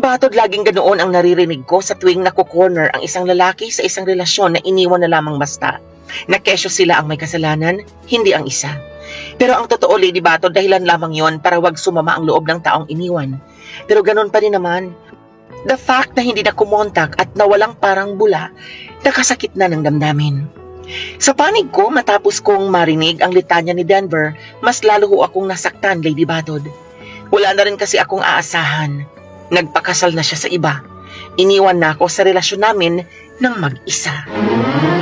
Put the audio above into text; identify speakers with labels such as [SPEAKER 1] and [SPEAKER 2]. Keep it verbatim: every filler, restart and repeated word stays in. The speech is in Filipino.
[SPEAKER 1] Batod, laging ganoon ang naririnig ko sa tuwing nakukorner ang isang lalaki sa isang relasyon na iniwan na lamang basta. Na kesyo sila ang may kasalanan, hindi ang isa. Pero ang totoo, Lady Batod, dahilan lamang yon para wag sumama ang loob ng taong iniwan. Pero ganon pa rin naman. The fact na hindi na kumontak at nawalang parang bula, nakasakit na ng damdamin. Sa panig ko, matapos kong marinig ang litanya ni Denver, mas lalo ho akong nasaktan, Lady Batod. Wala na rin kasi akong aasahan. Nagpakasal na siya sa iba. Iniwan na ako sa relasyon namin ng mag-isa.